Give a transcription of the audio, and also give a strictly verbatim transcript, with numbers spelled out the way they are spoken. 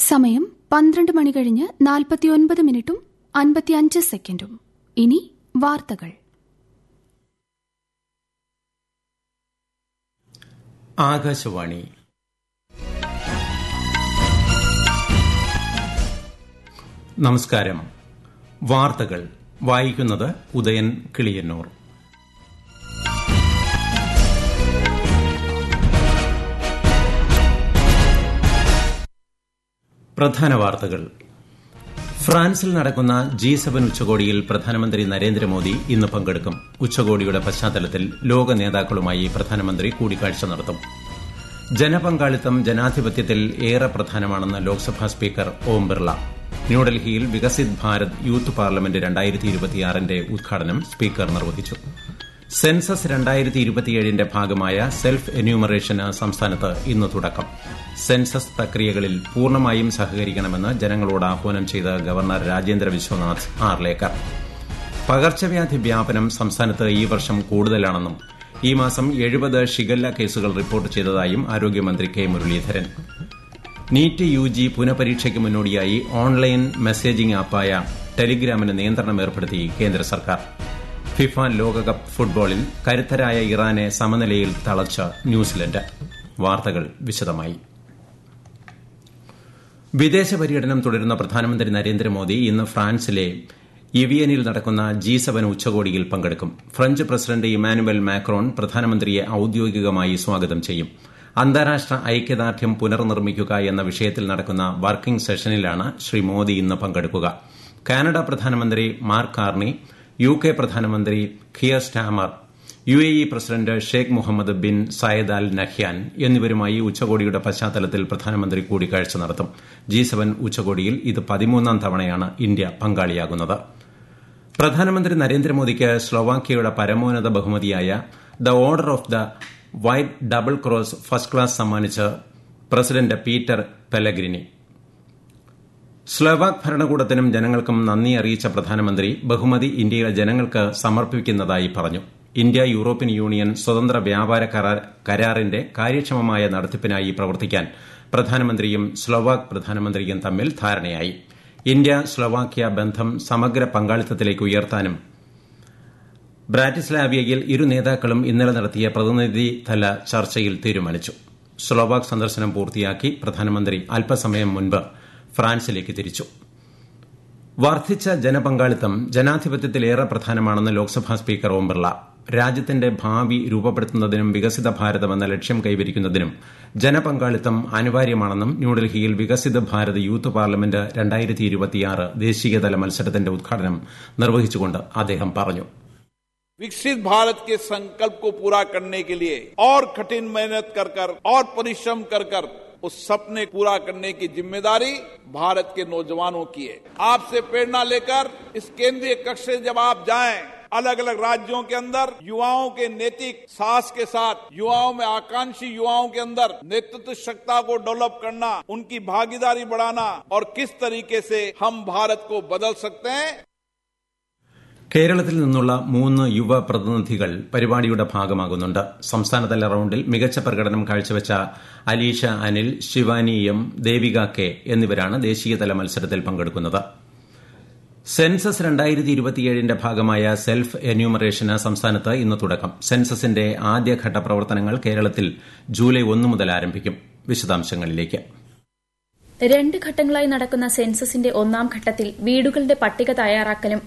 സമയം പന്ത്രണ്ട് മണി കഴിഞ്ഞ് നാൽപ്പത്തിയൊൻപത് മിനിറ്റും അൻപത്തിയഞ്ച് സെക്കൻഡും. ഇനി വാർത്തകൾ. ആകാശവാണി. നമസ്കാരം. വാർത്തകൾ വായിക്കുന്നത് ഉദയൻ കിളിയന്നൂർ. പ്രധാന വാർത്തകൾ. ഫ്രാൻസിൽ നടക്കുന്ന ജി സെവൻ ഉച്ചകോടിയിൽ പ്രധാനമന്ത്രി നരേന്ദ്രമോദി ഇന്ന് പങ്കെടുക്കും. ഉച്ചകോടിയുടെ പശ്ചാത്തലത്തിൽ ലോക നേതാക്കളുമായി പ്രധാനമന്ത്രി കൂടിക്കാഴ്ച നടത്തും. ജനപങ്കാളിത്തം ജനാധിപത്യത്തിൽ ഏറെ പ്രധാനമാണെന്ന് ലോക്സഭാ സ്പീക്കർ ഓം ബിർള. ന്യൂഡൽഹിയിൽ വികസിത് ഭാരത് യൂത്ത് പാർലമെന്റ് രണ്ടായിരത്തി ഇരുപത്തിയാറിന്റെ ഉദ്ഘാടനം സ്പീക്കർ നിർവഹിച്ചു. സെൻസസ് രണ്ടായിരത്തി ഇരുപത്തിയേഴിന്റെ ഭാഗമായ സെൽഫ് എന്യൂമറേഷന് സംസ്ഥാനത്ത് ഇന്ന് തുടക്കം. സെൻസസ് പ്രക്രിയകളിൽ പൂർണ്ണമായും സഹകരിക്കണമെന്ന് ജനങ്ങളോട് ആഹ്വാനം ചെയ്ത ഗവർണർ രാജേന്ദ്ര വിശ്വനാഥ് ആർലേക്കർ. പകർച്ചവ്യാധി വ്യാപനം സംസ്ഥാനത്ത് ഈ വർഷം കൂടുതലാണെന്നും ഈ മാസം എഴുപത് ഷിഗല്ല കേസുകൾ റിപ്പോർട്ട് ചെയ്തതായും ആരോഗ്യമന്ത്രി K Muraleedharan. NEET U G പുനഃപരീക്ഷയ്ക്ക് മുന്നോടിയായി ഓൺലൈൻ മെസ്സേജിംഗ് ആപ്പായ ടെലിഗ്രാമിന് നിയന്ത്രണം ഏർപ്പെടുത്തി കേന്ദ്ര സർക്കാർ. ഫിഫ ലോകകപ്പ് ഫുട്ബോളിൽ കരുത്തരായ ഇറാനെ സമനിലയിൽ തളച്ച ന്യൂസിലൻഡ്. വാർത്തകൾ വിശദമായി. വിദേശ പര്യടനം തുടരുന്ന പ്രധാനമന്ത്രി നരേന്ദ്രമോദി ഇന്ന് ഫ്രാൻസിലെ ഇവിയനിൽ നടക്കുന്ന ജി സെവൻ ഉച്ചകോടിയിൽ പങ്കെടുക്കും. ഫ്രഞ്ച് പ്രസിഡന്റ് ഇമാനുവൽ മാക്രോൺ പ്രധാനമന്ത്രിയെ ഔദ്യോഗികമായി സ്വാഗതം ചെയ്യും. അന്താരാഷ്ട്ര ഐക്യദാർഢ്യം പുനർനിർമ്മിക്കുക എന്ന വിഷയത്തിൽ നടക്കുന്ന വർക്കിംഗ് സെഷനിലാണ് ശ്രീ മോദി ഇന്ന് പങ്കെടുക്കുക. കാനഡ പ്രധാനമന്ത്രി മാർക്ക് കാർണി, യു കെ പ്രധാനമന്ത്രി Keir Starmer, U A E president Sheikh Muhammad bin Syed Al Nahyan എന്നിവരുമായി ഉച്ചകോടിയുടെ പശ്ചാത്തലത്തിൽ പ്രധാനമന്ത്രി കൂടിക്കാഴ്ച നടത്തും. ജി സെവൻ ഉച്ചകോടിയിൽ ഇത് പതിമൂന്നാം തവണയാണ് ഇന്ത്യ പങ്കാളിയാകുന്നത്. പ്രധാനമന്ത്രി നരേന്ദ്രമോദിക്ക് സ്ലൊവാക്യയുടെ പരമോന്നത ബഹുമതിയായ the order of the white double cross first class സമ്മാനിച്ച് പ്രസിഡന്റ് പീറ്റർ പെലഗ്രിനി. സ്ലൊവാക് ഭരണകൂടത്തിനും ജനങ്ങൾക്കും നന്ദി അറിയിച്ച പ്രധാനമന്ത്രി ബഹുമതി ഇന്ത്യയിലെ ജനങ്ങൾക്ക് സമർപ്പിക്കുന്നതായി പറഞ്ഞു. ഇന്ത്യ യൂറോപ്യൻ യൂണിയൻ സ്വതന്ത്ര വ്യാപാര കരാറിന്റെ കാര്യക്ഷമമായ നടത്തിപ്പിനായി പ്രവർത്തിക്കാൻ പ്രധാനമന്ത്രിയും സ്ലൊവാക് പ്രധാനമന്ത്രിയും തമ്മിൽ ധാരണയായി. ഇന്ത്യ സ്ലൊവാക്യ ബന്ധം സമഗ്ര പങ്കാളിത്തത്തിലേക്ക് ഉയർത്താനും ബ്രാറ്റിസ്ലാവിയയിൽ ഇരു നേതാക്കളും ഇന്നലെ നടത്തിയ പ്രതിനിധിതല ചർച്ചയിൽ തീരുമാനിച്ചു. സ്ലൊവാക് സന്ദർശനം പൂർത്തിയാക്കി പ്രധാനമന്ത്രി അല്പസമയം മുൻപ് ഫ്രാൻസിലേക്ക് തിരിച്ചു. വർദ്ധിച്ച ജനപങ്കാളിത്തം ജനാധിപത്യത്തിലേറെ പ്രധാനമാണെന്ന് ലോക്സഭാ സ്പീക്കർ ഓം ബിർള. രാജ്യത്തിന്റെ ഭാവി രൂപപ്പെടുത്തുന്നതിനും വികസിത ഭാരതം എന്ന ലക്ഷ്യം കൈവരിക്കുന്നതിനും ജനപങ്കാളിത്തം അനിവാര്യമാണെന്നും ന്യൂഡൽഹിയിൽ വികസിത് ഭാരത് യൂത്ത് പാർലമെന്റ് രണ്ടായിരത്തി ഇരുപത്തിയാറ് ദേശീയതല മത്സരത്തിന്റെ ഉദ്ഘാടനം നിർവഹിച്ചുകൊണ്ട് അദ്ദേഹം പറഞ്ഞു. विकसित भारत के संकल्प को पूरा करने के लिए और कठिन मेहनत कर कर और परिश्रम कर कर उस सपने पूरा करने की जिम्मेदारी भारत के नौजवानों की है. आपसे प्रेरणा लेकर इस केंद्रीय कक्ष से जब आप जाएं, अलग अलग राज्यों के अंदर युवाओं के नैतिक साहस के साथ युवाओं में आकांक्षी युवाओं के अंदर नेतृत्व क्षमता को डेवलप करना, उनकी भागीदारी बढ़ाना और किस तरीके से हम भारत को बदल सकते हैं. കേരളത്തിൽ നിന്നുള്ള മൂന്ന് യുവ പ്രതിനിധികൾ പരിപാടിയുടെ ഭാഗമാകുന്നുണ്ട്. സംസ്ഥാനതല റൌണ്ടിൽ മികച്ച പ്രകടനം കാഴ്ചവെച്ച അലീഷ അനിൽ, ശിവാനി എം, ദേവിക കെ എന്നിവരാണ് ദേശീയതല മത്സരത്തിൽ പങ്കെടുക്കുന്നത്. സെൻസസ് രണ്ടായിരത്തി ഇരുപത്തിയേഴിന്റെ ഭാഗമായ സെൽഫ് എന്യൂമറേഷന് സംസ്ഥാനത്ത് ഇന്ന് തുടക്കം. സെൻസസിന്റെ ആദ്യഘട്ട പ്രവർത്തനങ്ങൾ കേരളത്തിൽ ജൂലൈ ഒന്ന് മുതൽ ആരംഭിക്കും. വിശദാംശങ്ങളിലേക്ക്. രണ്ട് ഘട്ടങ്ങളായി നടക്കുന്ന സെൻസസിന്റെ ഒന്നാം ഘട്ടത്തിൽ വീടുകളുടെ പട്ടിക തയ്യാറാക്കലും